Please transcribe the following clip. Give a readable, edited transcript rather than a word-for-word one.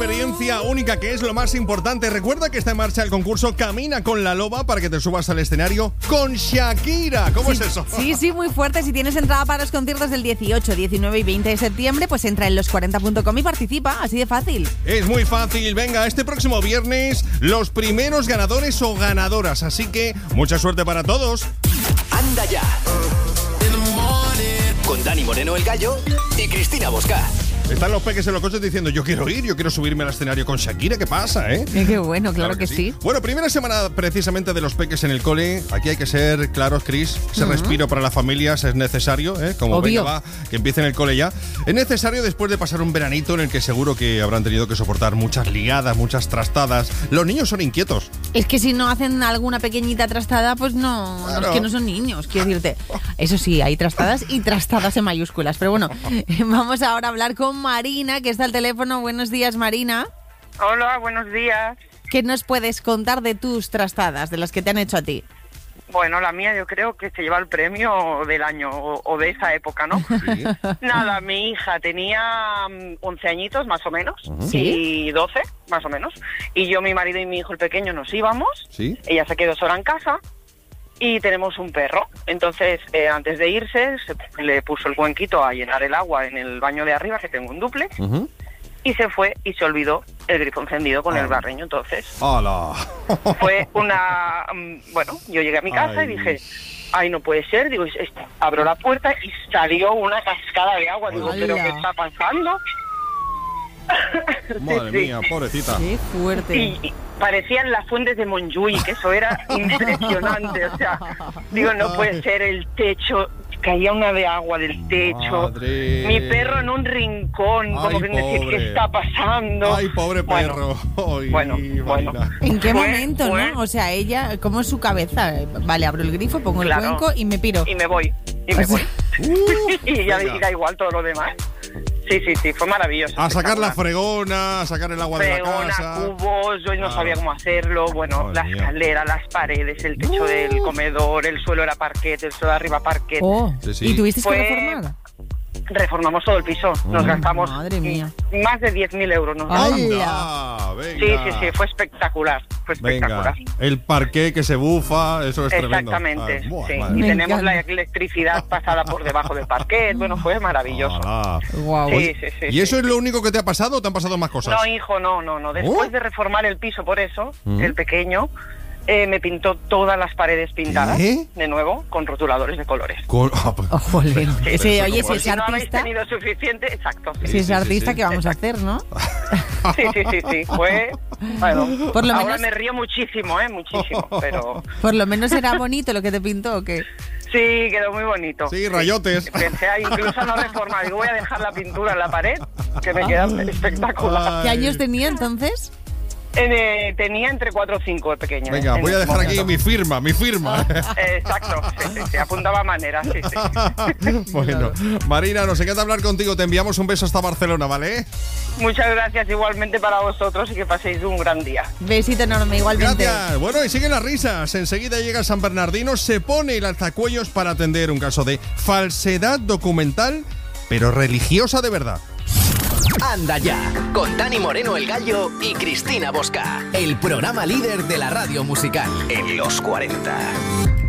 experiencia única, que es lo más importante. Recuerda que está en marcha el concurso Camina con la Loba para que te subas al escenario con Shakira. ¿Cómo es eso? Sí, muy fuerte. Si tienes entrada para los conciertos del 18, 19 y 20 de septiembre, pues entra en los40.com y participa, así de fácil. Es muy fácil. Venga, este próximo viernes, los primeros ganadores o ganadoras. Así que mucha suerte para todos. Anda ya. Con Dani Moreno, el Gallo, y Cristina Bosca. Están los peques en los coches diciendo, yo quiero ir, yo quiero subirme al escenario con Shakira. ¿Qué pasa, Qué bueno, claro que sí. Bueno, primera semana precisamente de los peques en el cole. Aquí hay que ser claros, Cris. Ese respiro para las familias es necesario, Como obvio. venga, va, que empiecen el cole ya. Es necesario después de pasar un veranito en el que seguro que habrán tenido que soportar muchas ligadas, muchas trastadas. Los niños son inquietos. Es que si no hacen alguna pequeñita trastada, pues no, Claro. es que no son niños, quiero decirte. Eso sí, hay trastadas y trastadas en mayúsculas. Pero bueno, vamos ahora a hablar con Marina, que está al teléfono. Buenos días, Marina. Hola, buenos días. ¿Qué nos puedes contar de tus trastadas, de las que te han hecho a ti? Bueno, la mía yo creo que se lleva el premio del año o de esa época, ¿no? Sí. Nada, mi hija tenía 11 añitos más o menos, ¿Sí? y 12 más o menos, y yo, mi marido y mi hijo el pequeño nos íbamos, ¿Sí? ella se quedó sola en casa y tenemos un perro. Entonces, antes de irse, le puso el cuenquito a llenar el agua en el baño de arriba, que tengo un dúplex, y se fue y se olvidó el grifo encendido con el barreño. Entonces, ¡Hala! fue una... Bueno, yo llegué a mi casa y dije, ay, no puede ser. Digo, abro la puerta y salió una cascada de agua. Digo, ¿pero qué está pasando? Madre mía, pobrecita. Qué fuerte. Y parecían las fuentes de Montjuïc, que eso era impresionante. O sea, digo, no puede ser, el techo... Caía una de agua del techo. Madre. Mi perro en un rincón, como Ay, que decir, pobre. ¿qué está pasando? ¡Ay, pobre perro! Ay, Bueno. Marina. ¿En qué Fue- momento, fue- no? O sea, ella, ¿cómo es su cabeza? Vale, abro el grifo, pongo el Claro. cuenco y me piro. Y me voy. Y me O sea, voy. Y ya venga. me da igual todo lo demás. Sí, fue maravilloso. A sacar la espectacular. fregona, a sacar el agua de la Fregona, casa. cubos, yo no Ah. sabía cómo hacerlo. Bueno, Madre la mía. escalera, las paredes, el techo del comedor, el suelo era parquet, el suelo de arriba parquet. Oh, Sí, sí. ¿y tuviste Fue- que reformar? Reformamos todo el piso. Nos gastamos Madre mía. más de 10.000 euros. Nos Ay. gastamos. ¡Anda! Venga. Sí, fue espectacular. Fue espectacular. Venga, el parqué que se bufa, eso es tremendo. Exactamente, Ay, buah, sí. madre Y Me mía. tenemos la encanta. electricidad pasada por debajo del parquet. Bueno, fue maravilloso. Ala. Guau. Sí. ¿Y eso es lo único que te ha pasado o te han pasado más cosas? No, hijo, no. Después de reformar el piso por eso, el pequeño, me pintó todas las paredes pintadas, ¿Qué? de nuevo, con rotuladores de colores. Oh, jolín. Ese, oye, si Por es si no habéis artista, tenido suficiente, exacto. si es sí, artista, sí. ¿qué vamos a hacer, no? Sí. Fue, bueno, Por lo ahora menos- me río muchísimo, muchísimo, pero Por lo menos era bonito lo que te pintó, ¿o qué? sí, quedó muy bonito. Sí, rayotes. Pensé incluso no reformar, digo, voy a dejar la pintura en la pared, que me queda espectacular. ¿Qué años tenía entonces? Tenía entre 4 o 5 de pequeño. Venga, voy a dejar aquí momento. mi firma. Exacto, sí, apuntaba maneras, sí. Bueno, Marina, nos encanta hablar contigo. Te enviamos un beso hasta Barcelona, ¿vale? Muchas gracias igualmente para vosotros y que paséis un gran día. Besito enorme, igualmente. Gracias. Bueno, y siguen las risas. Enseguida llega San Bernardino, se pone el alzacuellos para atender un caso de falsedad documental, pero religiosa de verdad. Anda ya. Con Dani Moreno, el Gallo, y Cristina Bosca. El programa líder de la radio musical en los 40.